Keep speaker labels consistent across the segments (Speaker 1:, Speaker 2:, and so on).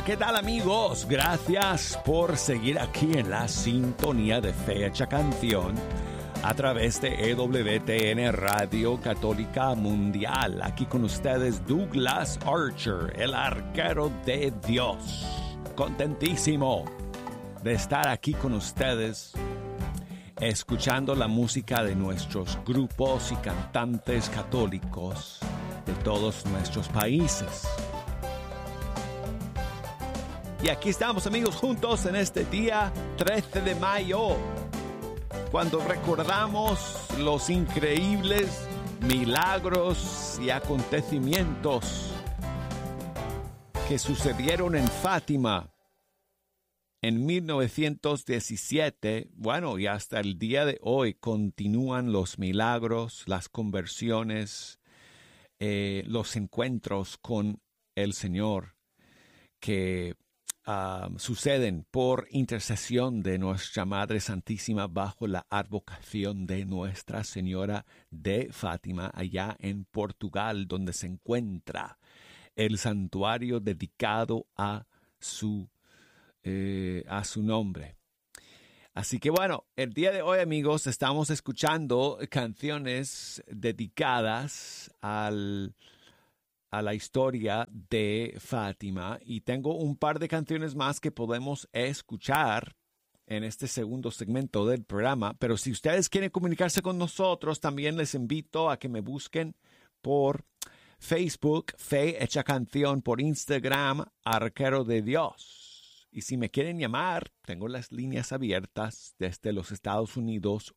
Speaker 1: Hola, ¿qué tal amigos? Gracias por seguir aquí en la sintonía de Fecha Canción a través de EWTN Radio Católica Mundial. Aquí con ustedes Douglas Archer, el arquero de Dios. Contentísimo de estar aquí con ustedes, escuchando la música de nuestros grupos y cantantes católicos de todos nuestros países. Y aquí estamos, amigos, juntos en este día 13 de mayo, cuando recordamos los increíbles milagros y acontecimientos que sucedieron en Fátima en 1917. Bueno, y hasta el día de hoy continúan los milagros, las conversiones, los encuentros con el Señor que suceden por intercesión de nuestra Madre Santísima bajo la advocación de Nuestra Señora de Fátima, allá en Portugal, donde se encuentra el santuario dedicado a su nombre. Así que bueno, el día de hoy, amigos, estamos escuchando canciones dedicadas a la historia de Fátima, y tengo un par de canciones más que podemos escuchar en este segundo segmento del programa. Pero si ustedes quieren comunicarse con nosotros, también les invito a que me busquen por Facebook, Fe Hecha Canción, por Instagram, Arquero de Dios. Y si me quieren llamar, tengo las líneas abiertas desde los Estados Unidos,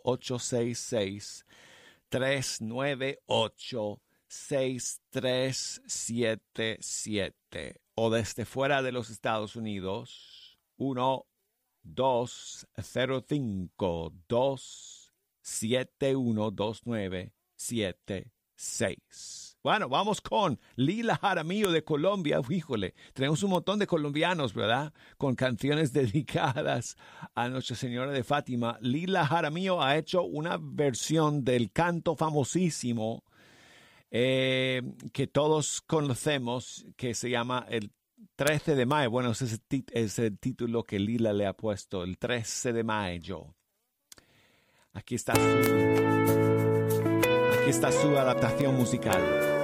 Speaker 1: 1-866-398-6377, o desde fuera de los Estados Unidos, 1-205-271-2976. Bueno, vamos con Lila Jaramillo de Colombia. Híjole, tenemos un montón de colombianos, ¿verdad? Con canciones dedicadas a Nuestra Señora de Fátima. Lila Jaramillo ha hecho una versión del canto famosísimo que todos conocemos, que se llama el 13 de mayo. Bueno, ese es el título que Lila le ha puesto, el 13 de mayo. Aquí está su adaptación musical.